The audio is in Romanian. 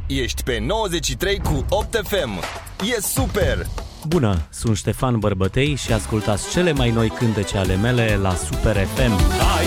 Ești pe 93 cu 8 FM. E super! Bună, sunt Ștefan Bărbătei și ascultați cele mai noi cântece ale mele la Super FM. Ai